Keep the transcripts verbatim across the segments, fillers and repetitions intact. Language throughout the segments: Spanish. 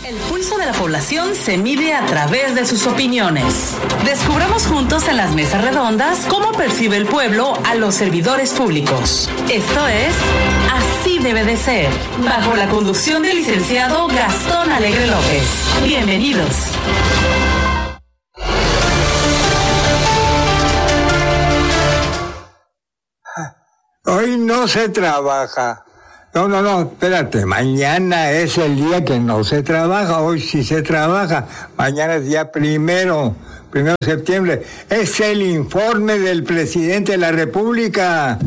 El pulso de la población se mide a través de sus opiniones. Descubramos juntos en las mesas redondas cómo percibe el pueblo a los servidores públicos. Esto es Así Debe de Ser, bajo la conducción del licenciado Gastón Alegre López. Bienvenidos. Hoy no se trabaja. No, no, no, espérate, mañana es el día que no se trabaja, hoy sí se trabaja, mañana es día primero, primero de septiembre, es el informe del presidente de la República.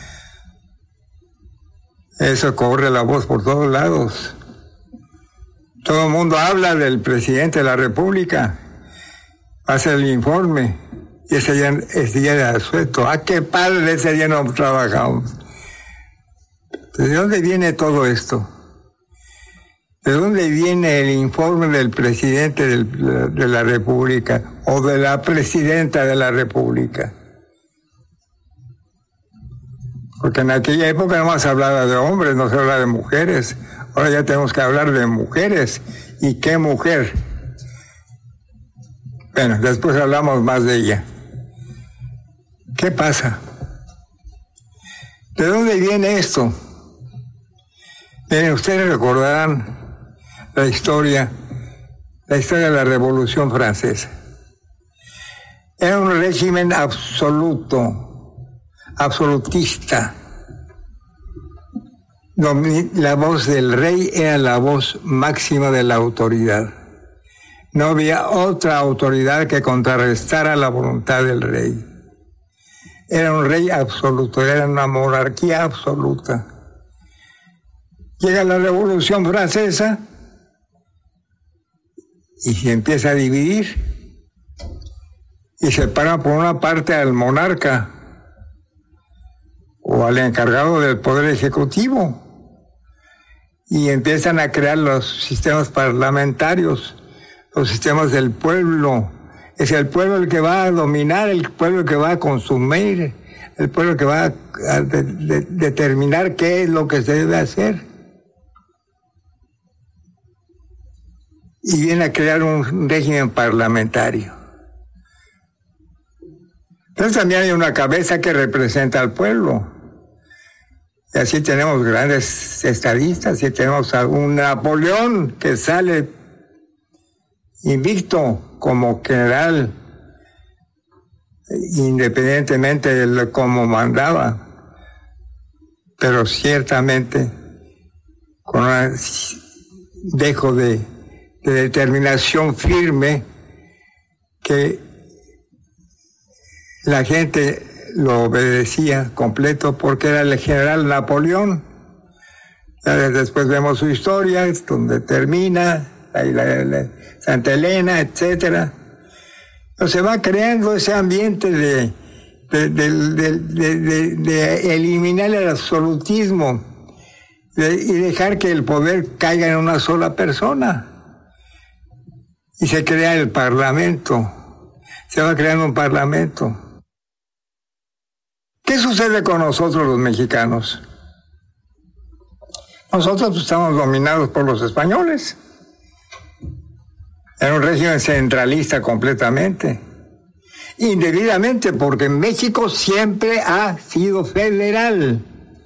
Eso corre la voz por todos lados. Todo el mundo habla del presidente de la República, hace el informe, y ese día es día de asueto. ¡Ah, qué padre! Ese día no trabajamos. ¿De dónde viene todo esto? ¿De dónde viene el informe del presidente del, de la República o de la presidenta de la República? Porque en aquella época no se hablaba de hombres, no se hablaba de mujeres. Ahora ya tenemos que hablar de mujeres. ¿Y qué mujer? Bueno, después hablamos más de ella. ¿Qué pasa? ¿De dónde viene esto? Miren, ustedes recordarán la historia, la historia de la Revolución Francesa. Era un régimen absoluto, absolutista. La voz del rey era la voz máxima de la autoridad. No había otra autoridad que contrarrestara la voluntad del rey. Era un rey absoluto, era una monarquía absoluta. Llega la Revolución Francesa y se empieza a dividir y separa por una parte al monarca o al encargado del poder ejecutivo y empiezan a crear los sistemas parlamentarios, los sistemas del pueblo. Es el pueblo el que va a dominar, el pueblo el que va a consumir, el pueblo el que va a de, de, determinar qué es lo que se debe hacer. Y viene a crear un régimen parlamentario. Entonces también hay una cabeza que representa al pueblo. Y así tenemos grandes estadistas, y tenemos a un Napoleón que sale invicto como general, independientemente de cómo mandaba, pero ciertamente con un dejo de, de determinación firme que la gente lo obedecía completo porque era el general Napoleón. Después vemos su historia, donde termina, la, la, la Santa Elena, etcétera. Pero se va creando ese ambiente de, de, de, de, de, de, de eliminar el absolutismo de, y dejar que el poder caiga en una sola persona. Y se crea el Parlamento. Se va creando un Parlamento. ¿Qué sucede con nosotros los mexicanos? Nosotros estamos dominados por los españoles. Era un régimen centralista completamente. Indebidamente, porque México siempre ha sido federal.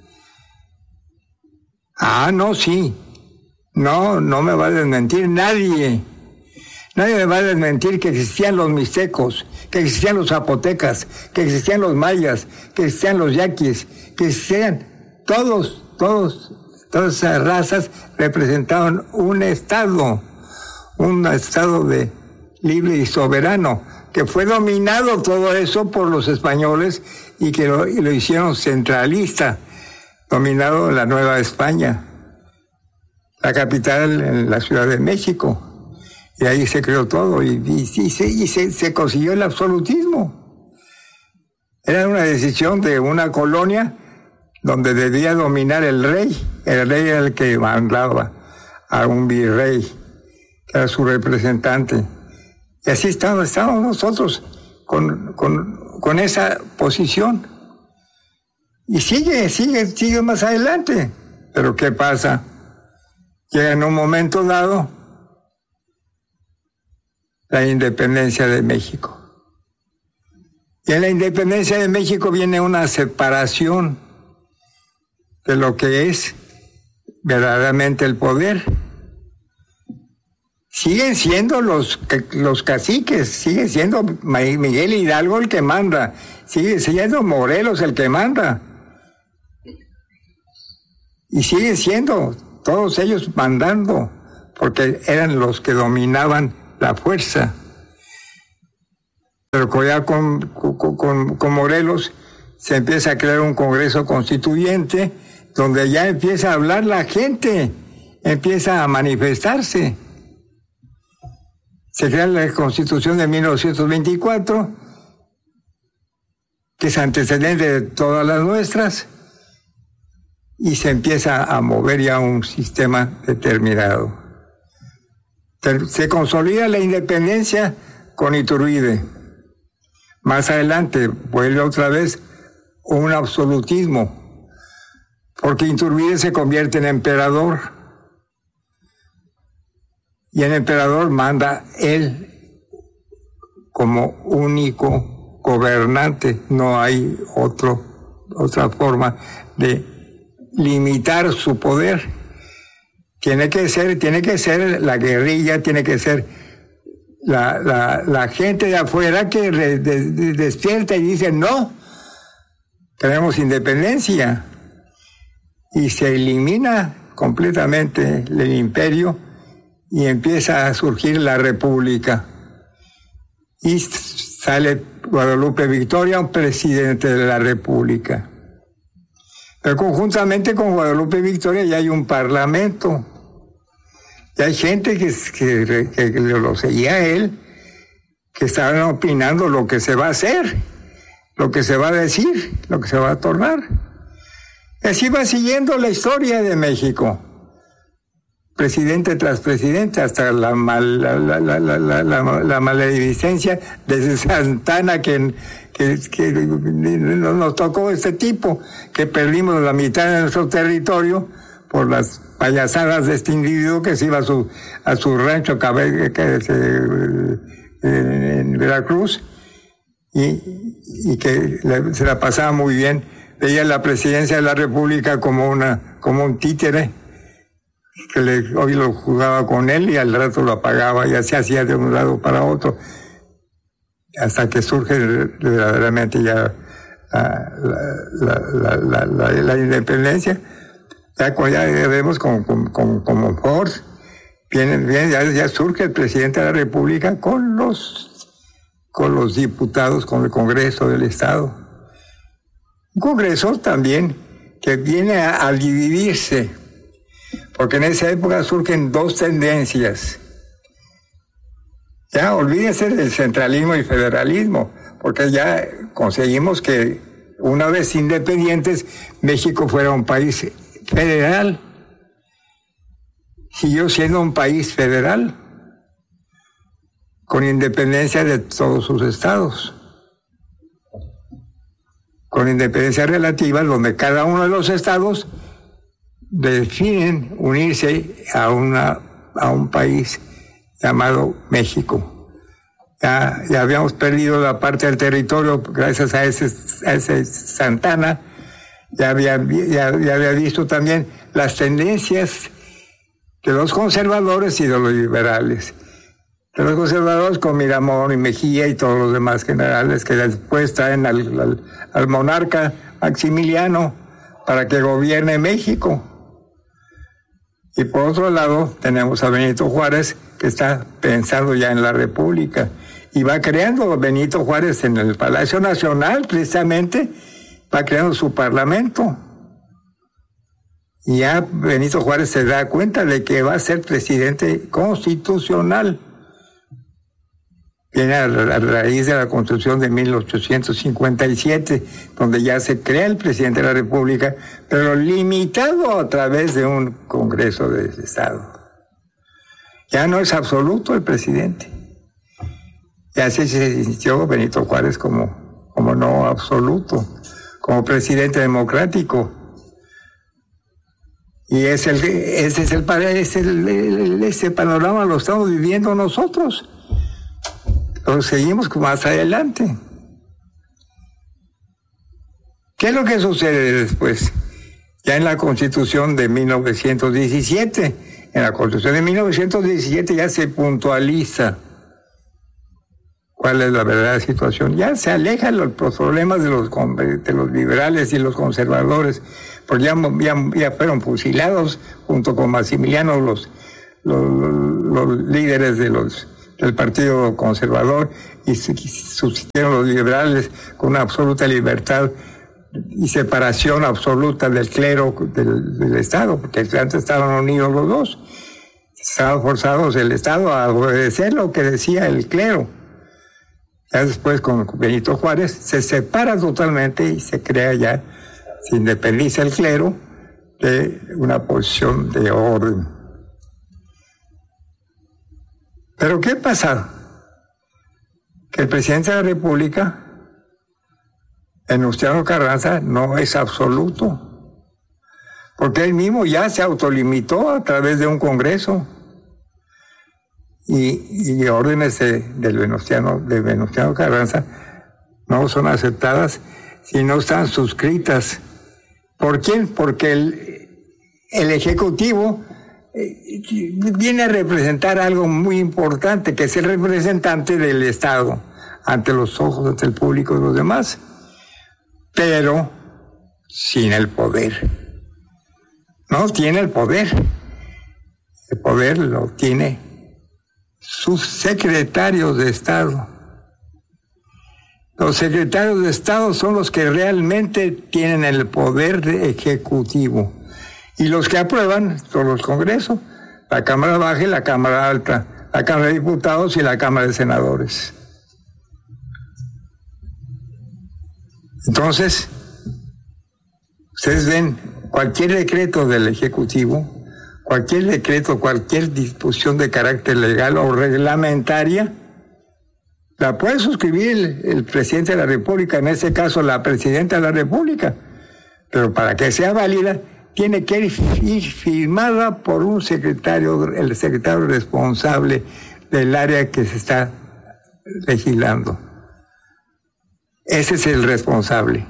Ah, no, sí. No, no me va a desmentir nadie. Nadie me va a desmentir que existían los mixtecos, que existían los zapotecas, que existían los mayas, que existían los yaquis, que existían todos, todos, todas esas razas representaban un estado. Un estado de libre y soberano, que fue dominado todo eso por los españoles y que lo, y lo hicieron centralista, dominado en la Nueva España, la capital en la Ciudad de México, y ahí se creó todo, y, y, y, se, y se, se consiguió el absolutismo. Era una decisión de una colonia donde debía dominar el rey, el rey era el que mandaba a un virrey, que era su representante. Y así estamos, estamos nosotros con, con, con esa posición. Y sigue, sigue, sigue más adelante. Pero ¿qué pasa? Llega en un momento dado la independencia de México. Y en la independencia de México viene una separación de lo que es verdaderamente el poder. Siguen siendo los, los caciques, sigue siendo Miguel Hidalgo el que manda, sigue siendo Morelos el que manda. Y siguen siendo todos ellos mandando, porque eran los que dominaban la fuerza. Pero ya con, con, con, con Morelos se empieza a crear un Congreso Constituyente donde ya empieza a hablar la gente, empieza a manifestarse. Se crea la Constitución de mil novecientos veinticuatro, que es antecedente de todas las nuestras, y se empieza a mover ya un sistema determinado. Se consolida la independencia con Iturbide. Más adelante vuelve otra vez un absolutismo, porque Iturbide se convierte en emperador, y el emperador manda él como único gobernante. No hay otro, otra forma de limitar su poder. Tiene que ser, tiene que ser la guerrilla, tiene que ser la, la, la gente de afuera que de, de, de despierta y dice no, tenemos independencia, y se elimina completamente el imperio y empieza a surgir la república, y sale Guadalupe Victoria, un presidente de la república. Pero conjuntamente con Guadalupe Victoria ya hay un parlamento, ya hay gente que, que, que lo seguía a él, que estaban opinando lo que se va a hacer, lo que se va a decir, lo que se va a tornar. Así va siguiendo la historia de México, presidente tras presidente, hasta la, mal, la, la, la, la, la, la, la maledicencia de Santana, que, que, que nos tocó este tipo, que perdimos la mitad de nuestro territorio por las payasadas de este individuo que se iba a su, a su rancho que, que, que, en Veracruz, y, y que se la pasaba muy bien. Veía la presidencia de la República como una, como un títere, que le, hoy lo jugaba con él y al rato lo apagaba y así hacía de un lado para otro, hasta que surge verdaderamente ya la, la, la, la, la, la independencia. Ya, ya vemos como, como, como Ford, viene, viene, ya, ya surge el presidente de la República con los, con los diputados, con el Congreso del Estado. Un Congreso también que viene a, a dividirse, porque en esa época surgen dos tendencias. Ya olvídense del centralismo y federalismo, porque ya conseguimos que una vez independientes México fuera un país federal. Siguió siendo un país federal, con independencia de todos sus estados, con independencia relativa, donde cada uno de los estados definen unirse a, una, a un país llamado México. Ya, ya habíamos perdido la parte del territorio gracias a ese, a ese Santana. Ya había, ya, ya había visto también las tendencias de los conservadores y de los liberales. De los conservadores con Miramón y Mejía y todos los demás generales que después traen al, al, al monarca Maximiliano para que gobierne México. Y por otro lado tenemos a Benito Juárez, que está pensando ya en la República, y va creando Benito Juárez en el Palacio Nacional, precisamente, va creando su parlamento. Y ya Benito Juárez se da cuenta de que va a ser presidente constitucional. Viene a raíz de la Constitución de mil ochocientos cincuenta y siete, donde ya se crea el presidente de la República, pero limitado a través de un Congreso de Estado. Ya no es absoluto el presidente. Y así se sintió Benito Juárez como, como no absoluto, como presidente democrático. Y es el, ese es el, es el, ese panorama lo estamos viviendo nosotros. Pero seguimos más adelante. ¿Qué es lo que sucede después? Ya en la Constitución de mil novecientos diecisiete, en la Constitución de mil novecientos diecisiete ya se puntualiza cuál es la verdadera situación. Ya se alejan los, los problemas de los, de los liberales y los conservadores, porque ya, ya, ya fueron fusilados junto con Maximiliano los, los, los líderes de los, del Partido Conservador, y subsistieron los liberales con una absoluta libertad y separación absoluta del clero del, del Estado, porque antes estaban unidos los dos. Estaban forzados el Estado a obedecer lo que decía el clero. Ya después, con Benito Juárez, se separa totalmente y se crea ya, se independiza el clero de una posición de orden. Pero ¿qué pasa? Que el presidente de la República, Venustiano Carranza, no es absoluto, porque él mismo ya se autolimitó a través de un congreso. Y, y órdenes de, del Venustiano, de Venustiano Carranza no son aceptadas si no están suscritas. ¿Por quién? Porque el, el Ejecutivo eh, viene a representar algo muy importante, que es el representante del Estado ante los ojos, ante el público y los demás, pero sin el poder. No tiene el poder. El poder lo tiene sus secretarios de Estado. Los secretarios de Estado son los que realmente tienen el poder ejecutivo. Y los que aprueban son los congresos, la Cámara Baja y la Cámara Alta, la Cámara de Diputados y la Cámara de Senadores. Entonces, ustedes ven cualquier decreto del Ejecutivo, cualquier decreto, cualquier disposición de carácter legal o reglamentaria, la puede suscribir el, el presidente de la República, en este caso la presidenta de la República, pero para que sea válida tiene que ir firmada por un secretario, el secretario responsable del área que se está legislando. Ese es el responsable.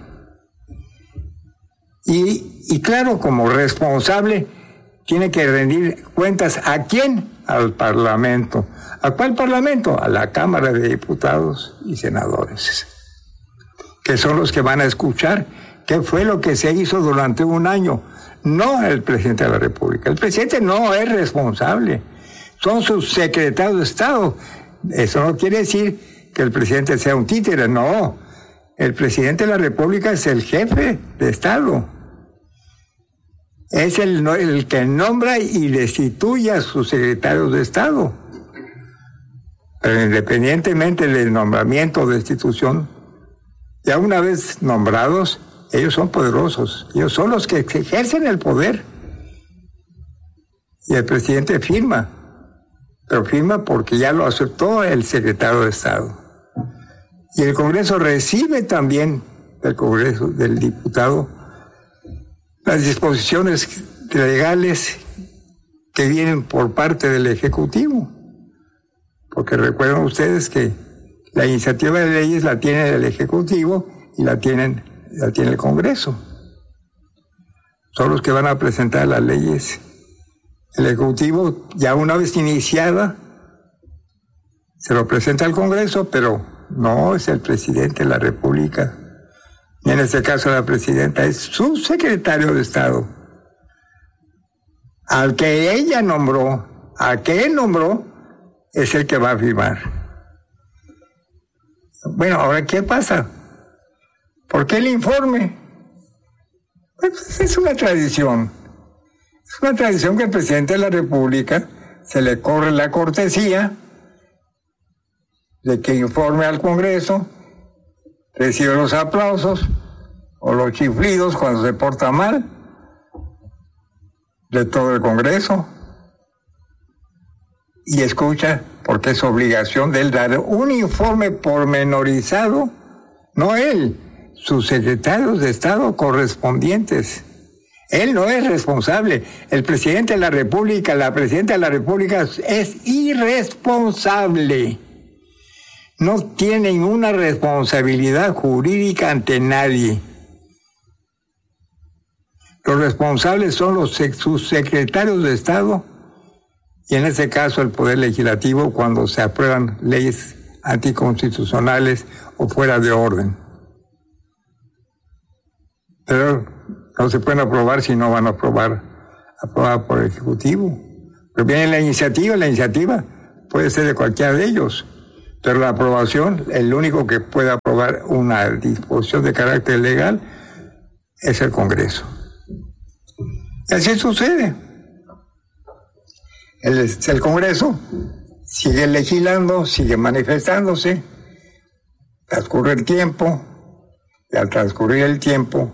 Y, y claro, como responsable, tiene que rendir cuentas ¿a quién? Al Parlamento. ¿A cuál Parlamento? A la Cámara de Diputados y Senadores, que son los que van a escuchar qué fue lo que se hizo durante un año, no el presidente de la República. El presidente no es responsable, son sus secretarios de Estado. Eso no quiere decir que el presidente sea un títere, no. El presidente de la República es el jefe de Estado. Es el, el que nombra y destituye a sus secretarios de Estado. Pero independientemente del nombramiento o destitución, ya una vez nombrados, ellos son poderosos. Ellos son los que ejercen el poder. Y el presidente firma. Pero firma porque ya lo aceptó el secretario de Estado. Y el Congreso recibe también del Congreso, del diputado, las disposiciones legales que vienen por parte del Ejecutivo. Porque recuerden ustedes que la iniciativa de leyes la tiene el Ejecutivo y la, tienen, la tiene el Congreso. Son los que van a presentar las leyes. El Ejecutivo, ya una vez iniciada, se lo presenta al Congreso, pero no es el presidente de la República. Y en este caso la presidenta es su secretario de Estado, al que ella nombró, al que él nombró, es el que va a firmar. Bueno, ahora, ¿qué pasa? ¿Por qué el informe? Pues es una tradición. Es una tradición que el presidente de la República se le corre la cortesía de que informe al Congreso, recibe los aplausos o los chiflidos cuando se porta mal de todo el Congreso, y escucha, porque es obligación de él dar un informe pormenorizado, no él, sus secretarios de Estado correspondientes. Él no es responsable. El presidente de la República, la presidenta de la República es irresponsable. no tiene ninguna responsabilidad jurídica ante nadie. Los responsables son los subsecretarios de Estado y en este caso el Poder Legislativo cuando se aprueban leyes anticonstitucionales o fuera de orden. Pero no se pueden aprobar si no van a aprobar aprobada por el Ejecutivo. Pero viene la iniciativa, la iniciativa puede ser de cualquiera de ellos, pero la aprobación, el único que puede aprobar una disposición de carácter legal es el Congreso. Y así sucede. El, el Congreso sigue legislando, sigue manifestándose, transcurre el tiempo, y al transcurrir el tiempo,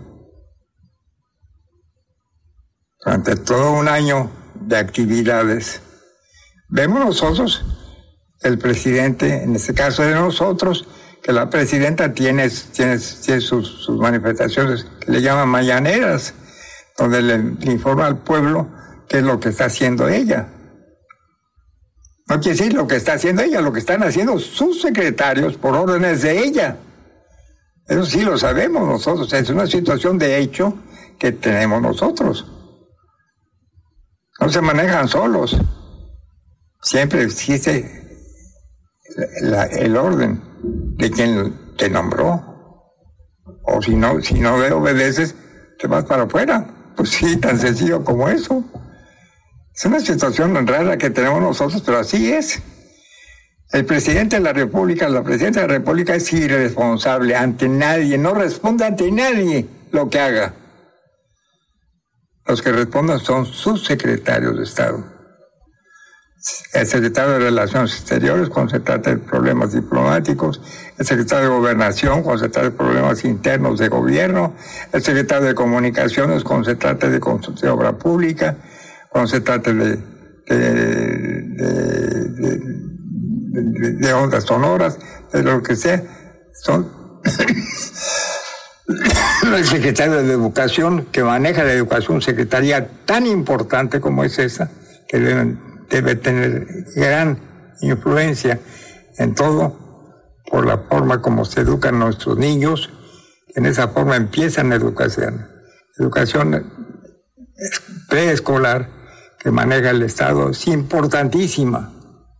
durante todo un año de actividades, vemos nosotros, el presidente, en este caso de nosotros, que la presidenta tiene, tiene, tiene sus, sus manifestaciones que le llaman mañaneras, donde le, le informa al pueblo qué es lo que está haciendo ella. No quiere decir lo que está haciendo ella, lo que están haciendo sus secretarios por órdenes de ella. Eso sí lo sabemos nosotros, es una situación de hecho que tenemos nosotros. No se manejan solos. Siempre existe la, el orden de quien te nombró. O si no, si no le obedeces, te vas para afuera. Pues sí, tan sencillo como eso. Es una situación rara que tenemos nosotros, pero así es. El presidente de la República, la presidenta de la República es irresponsable ante nadie, no responde ante nadie lo que haga. Los que respondan son sus secretarios de Estado. El secretario de Relaciones Exteriores cuando se trata de problemas diplomáticos, el secretario de Gobernación cuando se trata de problemas internos de gobierno, el secretario de Comunicaciones cuando se trata de construcción de obra pública, cuando se trata de, de, de, de, de, de ondas sonoras, de lo que sea, son el secretario de Educación que maneja la educación, secretaría tan importante como es esa, que deben debe tener gran influencia en todo por la forma como se educan nuestros niños. En esa forma empiezan la educación. Educación preescolar que maneja el Estado es importantísima.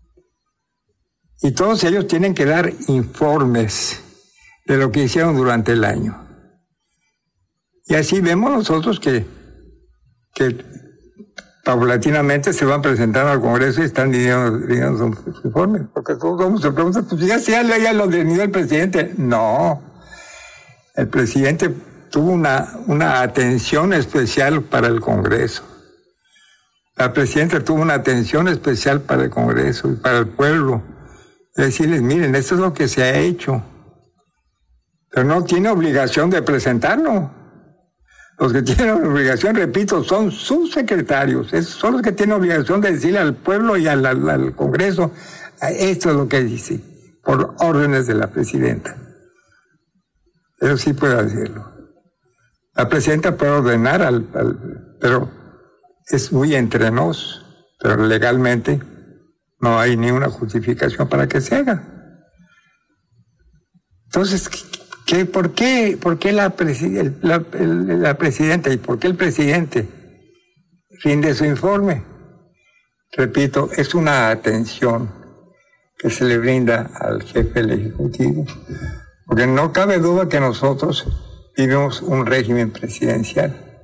Y todos ellos tienen que dar informes de lo que hicieron durante el año. Y así vemos nosotros que, que paulatinamente se van presentando al Congreso y están diciendo sus informes, porque todos vamos a preguntar, pues ya se ya lo definió el presidente. No, el presidente tuvo una, una atención especial para el Congreso. La presidenta tuvo una atención especial para el Congreso y para el pueblo. Decirles, miren, esto es lo que se ha hecho, pero no tiene obligación de presentarlo. Los que tienen obligación, repito, son sus secretarios. Esos son los que tienen obligación de decirle al pueblo y al, al, al Congreso, esto es lo que dice, por órdenes de la presidenta. Eso sí puede hacerlo. La presidenta puede ordenar, al, al, pero es muy entre nos, pero legalmente no hay ninguna justificación para que se haga. Entonces, ¿Qué, por, qué, ¿Por qué la, presi- la, la presidenta y por qué el presidente rinde su informe? Repito, es una atención que se le brinda al jefe del Ejecutivo, porque no cabe duda que nosotros vivimos un régimen presidencial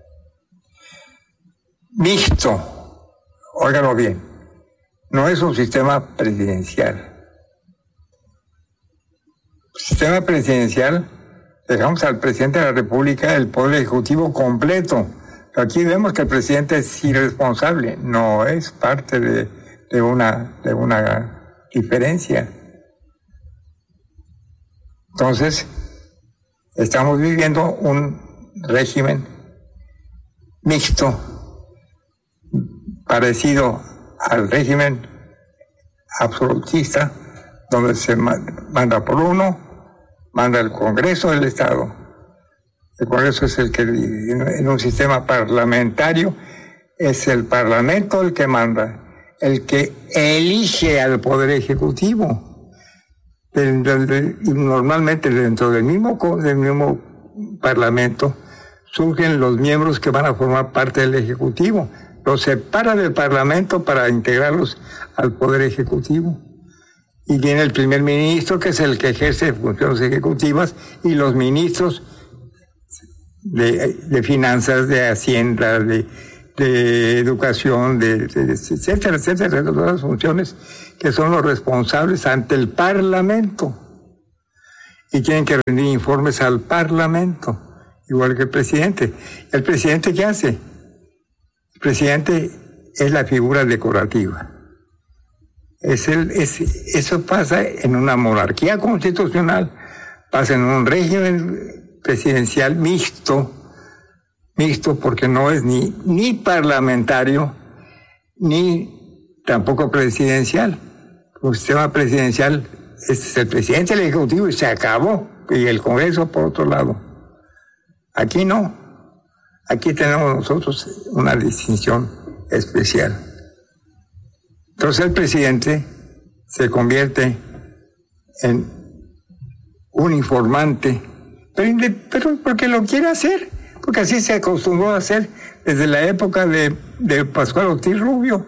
mixto. Óigalo bien, no es un sistema presidencial. Sistema presidencial, dejamos al presidente de la República el poder ejecutivo completo. Aquí vemos que el presidente es irresponsable, no es parte de, de, una, de una diferencia. Entonces, estamos viviendo un régimen mixto, parecido al régimen absolutista, donde se manda por uno, manda el Congreso del Estado. El Congreso es el que, en un sistema parlamentario, es el Parlamento el que manda, el que elige al Poder Ejecutivo. de, de, de, y normalmente dentro del mismo, del mismo Parlamento surgen los miembros que van a formar parte del Ejecutivo. Los separa del Parlamento para integrarlos al Poder Ejecutivo. Y viene el primer ministro, que es el que ejerce funciones ejecutivas, y los ministros de, de finanzas, de hacienda, de, de educación, de, de, etcétera, etcétera, de todas las funciones que son los responsables ante el Parlamento. Y tienen que rendir informes al Parlamento, igual que el presidente. ¿El presidente qué hace? El presidente es la figura decorativa. Es el, es, eso pasa en una monarquía constitucional, pasa en un régimen presidencial mixto, mixto porque no es ni, ni parlamentario, ni tampoco presidencial. Un sistema presidencial es el presidente del Ejecutivo y se acabó, y el Congreso por otro lado. Aquí no, aquí tenemos nosotros una distinción especial. Entonces el presidente se convierte en un informante, pero, pero porque lo quiere hacer, porque así se acostumbró a hacer desde la época de, de Pascual Ortiz Rubio,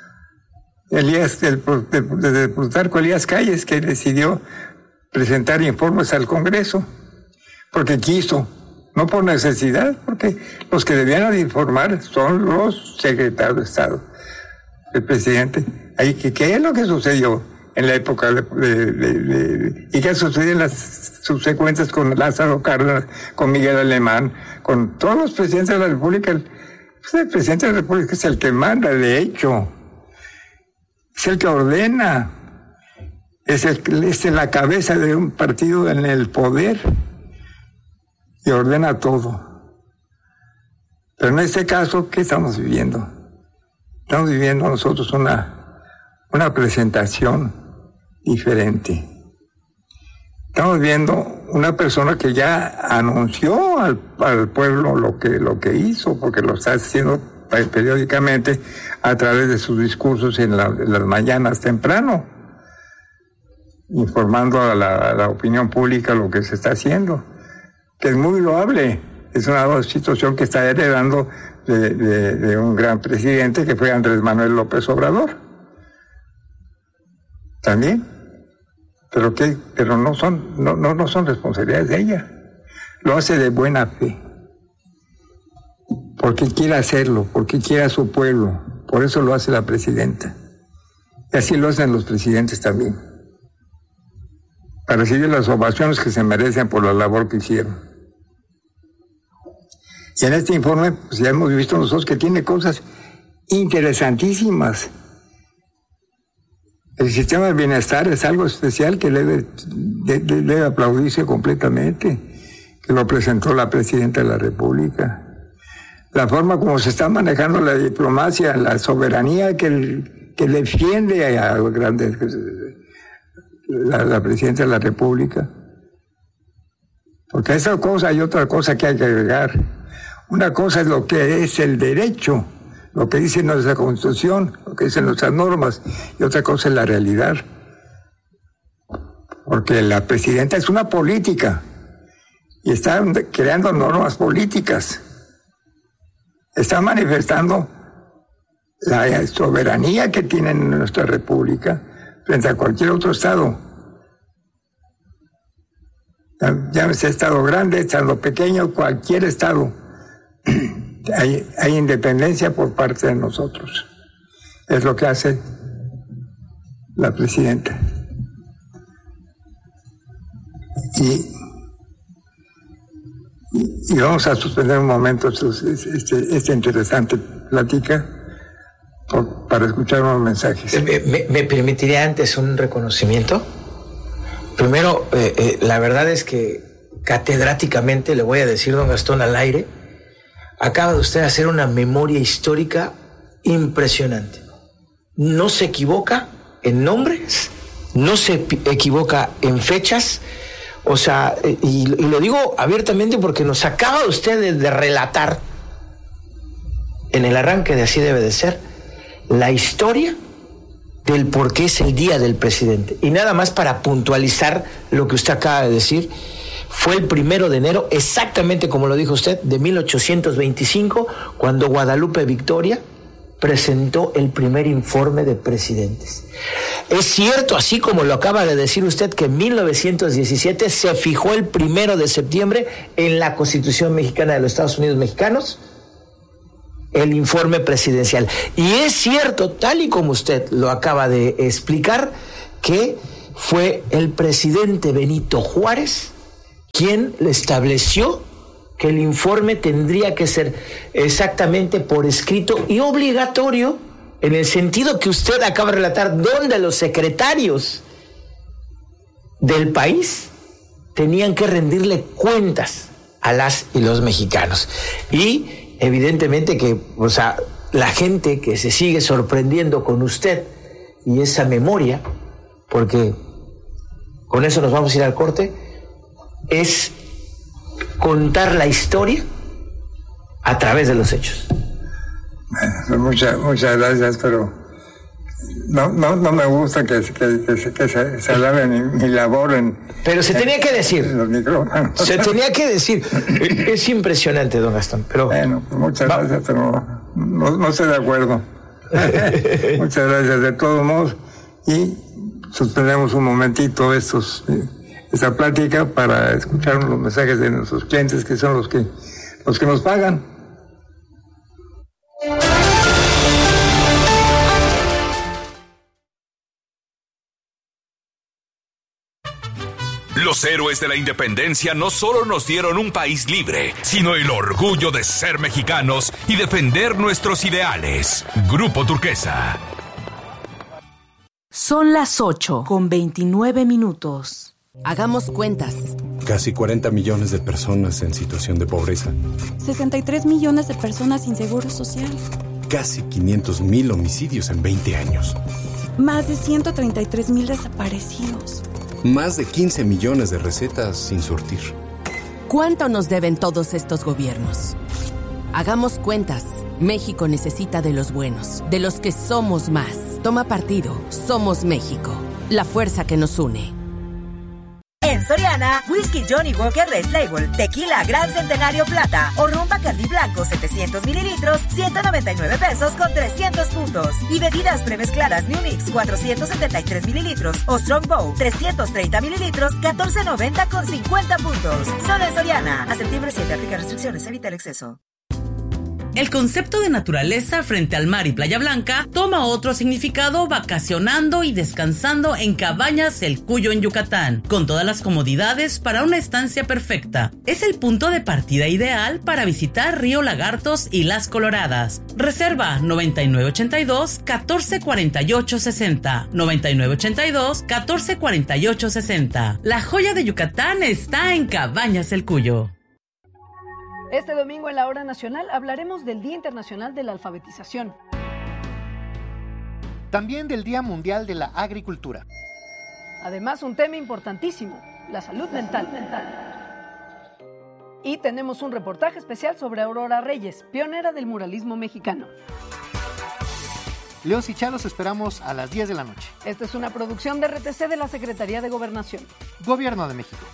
Elías, del, de, de, de Plutarco Elías Calles, que decidió presentar informes al Congreso, porque quiso, no por necesidad, porque los que debían de informar son los secretarios de Estado. El presidente, ahí, ¿qué, ¿qué es lo que sucedió en la época de, de, de, de y qué sucedió en las subsecuentes con Lázaro Cárdenas, con Miguel Alemán, con todos los presidentes de la República? El, pues el presidente de la República es el que manda, de hecho, es el que ordena, es, el, es la cabeza de un partido en el poder y ordena todo. Pero en este caso, ¿qué estamos viviendo? Estamos viviendo nosotros una, una presentación diferente. Estamos viendo una persona que ya anunció al, al pueblo lo que, lo que hizo, porque lo está haciendo periódicamente a través de sus discursos en, la, en las mañanas temprano, informando a la, a la opinión pública lo que se está haciendo, que es muy loable. Es una situación que está heredando de, de, de un gran presidente que fue Andrés Manuel López Obrador. También. Pero que, pero no son, no, no, no son responsabilidades de ella. Lo hace de buena fe. Porque quiere hacerlo, porque quiere a su pueblo. Por eso lo hace la presidenta. Y así lo hacen los presidentes también. Para recibir las ovaciones que se merecen por la labor que hicieron. Y en este informe, pues ya hemos visto nosotros que tiene cosas interesantísimas. El sistema de bienestar es algo especial que debe, de, de, debe aplaudirse completamente, que lo presentó la Presidenta de la República. La forma como se está manejando la diplomacia, la soberanía que, el, que defiende a grandes, la, la Presidenta de la República. Porque esa cosa hay otra cosa que hay que agregar. Una cosa es lo que es el derecho, lo que dice nuestra Constitución, lo que dicen nuestras normas, y otra cosa es la realidad. Porque la presidenta es una política y está creando normas políticas. Está manifestando la soberanía que tiene nuestra República frente a cualquier otro Estado. Llámese Estado grande, Estado pequeño, cualquier Estado. Hay, hay independencia por parte de nosotros. Es lo que hace la presidenta. Y, y, y vamos a suspender un momento este, este interesante plática por, para escuchar unos mensajes. ¿Me, me, me permitiría antes un reconocimiento? Primero, eh, eh, la verdad es que catedráticamente le voy a decir, don Gastón, al aire, acaba de usted hacer una memoria histórica impresionante. No se equivoca en nombres, no se equivoca en fechas, o sea, y, y lo digo abiertamente porque nos acaba usted de, de relatar en el arranque de Así Debe de Ser la historia del por qué es el Día del Presidente. Y nada más para puntualizar lo que usted acaba de decir, fue el primero de enero, exactamente como lo dijo usted, de mil ochocientos veinticinco, cuando Guadalupe Victoria presentó el primer informe de presidentes. Es cierto, así como lo acaba de decir usted, que en mil novecientos diecisiete se fijó el primero de septiembre en la Constitución Mexicana de los Estados Unidos Mexicanos el informe presidencial. Y es cierto, tal y como usted lo acaba de explicar, que fue el presidente Benito Juárez quien le estableció que el informe tendría que ser exactamente por escrito y obligatorio, en el sentido que usted acaba de relatar, donde los secretarios del país tenían que rendirle cuentas a las y los mexicanos. Y evidentemente que, o sea, la gente que se sigue sorprendiendo con usted y esa memoria, porque con eso nos vamos a ir al corte, es contar la historia a través de los hechos. Bueno, muchas, muchas gracias, pero no, no, no me gusta que, que, que, que se, se alabe mi, mi labor en... Pero se tenía que decir. En los micrófonos. Se tenía que decir. Es impresionante, don Gastón, pero... Bueno, muchas va. gracias, pero no, no estoy de acuerdo. Muchas gracias de todos modos, y suspendemos un momentito estos... esta plática para escuchar los mensajes de nuestros clientes, que son los que los que nos pagan. Los héroes de la independencia no solo nos dieron un país libre, sino el orgullo de ser mexicanos y defender nuestros ideales. Grupo Turquesa. Son las ocho con veintinueve minutos. Hagamos cuentas. Casi cuarenta millones de personas en situación de pobreza. sesenta y tres millones de personas sin seguro social. Casi quinientos mil homicidios en veinte años. Más de ciento treinta y tres mil desaparecidos. Más de quince millones de recetas sin surtir. ¿Cuánto nos deben todos estos gobiernos? Hagamos cuentas. México necesita de los buenos, de los que somos más. Toma partido. Somos México. La fuerza que nos une. En Soriana, Whisky Johnny Walker Red Label, Tequila Gran Centenario Plata o Rum Bacardí Blanco setecientos mililitros, ciento noventa y nueve pesos con trescientos puntos. Y bebidas premezcladas New Mix cuatrocientos setenta y tres mililitros o Strongbow trescientos treinta mililitros, catorce noventa con cincuenta puntos. Solo en Soriana. A septiembre siete, aplica restricciones, evita el exceso. El concepto de naturaleza frente al mar y Playa Blanca toma otro significado vacacionando y descansando en Cabañas El Cuyo en Yucatán, con todas las comodidades para una estancia perfecta. Es el punto de partida ideal para visitar Río Lagartos y Las Coloradas. Reserva noventa y nueve ochenta y dos, catorce cuarenta y ocho sesenta, noventa y nueve ochenta y dos, catorce cuarenta y ocho sesenta. La joya de Yucatán está en Cabañas El Cuyo. Este domingo en la Hora Nacional hablaremos del Día Internacional de la Alfabetización. También del Día Mundial de la Agricultura. Además, un tema importantísimo, la salud mental. Y tenemos un reportaje especial sobre Aurora Reyes, pionera del muralismo mexicano. Leos y Chá los esperamos a las diez de la noche. Esta es una producción de R T C de la Secretaría de Gobernación. Gobierno de México.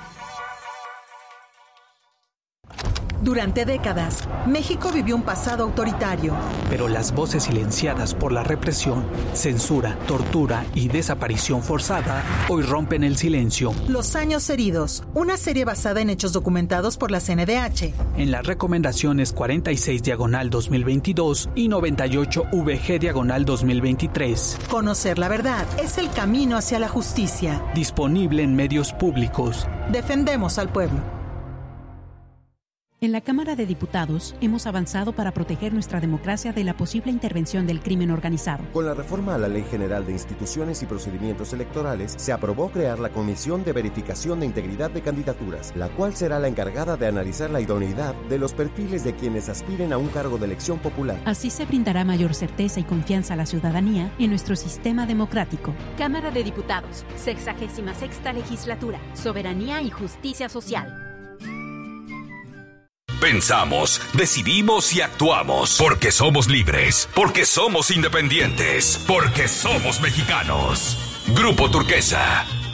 Durante décadas, México vivió un pasado autoritario. Pero las voces silenciadas por la represión, censura, tortura y desaparición forzada hoy rompen el silencio. Los años heridos, una serie basada en hechos documentados por la C N D H. En las recomendaciones cuarenta y seis diagonal dos mil veintidós y noventa y ocho V G diagonal dos mil veintitrés. Conocer la verdad es el camino hacia la justicia. Disponible en medios públicos. Defendemos al pueblo. En la Cámara de Diputados hemos avanzado para proteger nuestra democracia de la posible intervención del crimen organizado. Con la reforma a la Ley General de Instituciones y Procedimientos Electorales, se aprobó crear la Comisión de Verificación de Integridad de Candidaturas, la cual será la encargada de analizar la idoneidad de los perfiles de quienes aspiren a un cargo de elección popular. Así se brindará mayor certeza y confianza a la ciudadanía en nuestro sistema democrático. Cámara de Diputados, sexagésima sexta legislatura, Soberanía y Justicia Social. Pensamos, decidimos y actuamos. Porque somos libres. Porque somos independientes. Porque somos mexicanos. Grupo Turquesa.